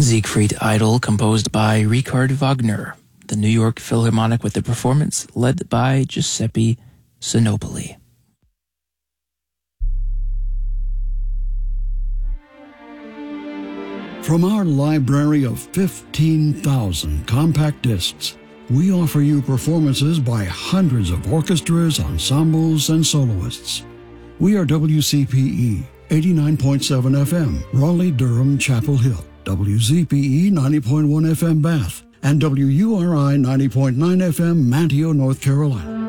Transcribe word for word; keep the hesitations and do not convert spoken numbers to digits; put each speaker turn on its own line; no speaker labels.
Siegfried Idol, composed by Richard Wagner. The New York Philharmonic with the performance led by Giuseppe Sinopoli.
From our library of fifteen thousand compact discs, we offer you performances by hundreds of orchestras, ensembles, and soloists. We are W C P E, eighty-nine point seven F M, Raleigh-Durham, Chapel Hill, W Z P E, ninety point one F M, Bath, and W U R I, ninety point nine F M, Manteo, North Carolina.